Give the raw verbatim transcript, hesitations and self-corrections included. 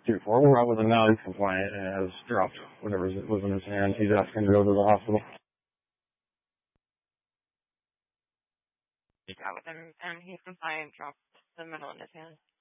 two four. We're out with him now. He's compliant and has dropped whatever was in his hand. He's asking to go to the hospital. He's out with him, and he's compliant, dropped the medal in his hand.